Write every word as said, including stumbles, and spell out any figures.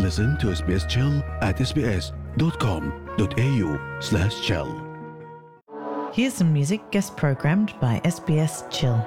Listen to S B S Chill at sbs.com.au slash chill. Here's some music guest programmed by S B S Chill.